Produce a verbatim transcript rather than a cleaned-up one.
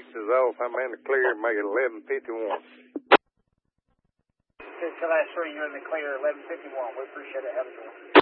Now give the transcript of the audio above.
Six is off. I'm in the clear. Make it eleven fifty-one. Till last three, you're in the clear, eleven fifty-one. We appreciate it. Have a good one.